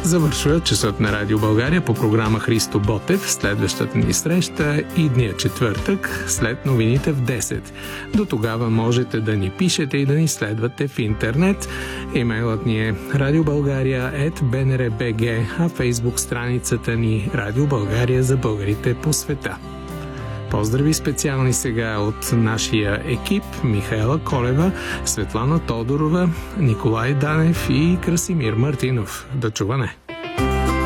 Завършва часът на Радио България по програма Христо Ботев. Следващата ни среща идния четвъртък след новините в 10. До тогава можете да ни пишете и да ни следвате в интернет. Имейлът ни е radiobalgaria@bnr.bg, а фейсбук страницата ни Радио България за българите по света. Поздрави специални сега от нашия екип: Михаела Колева, Светлана Тодорова, Николай Данев и Красимир Мартинов. До чуване!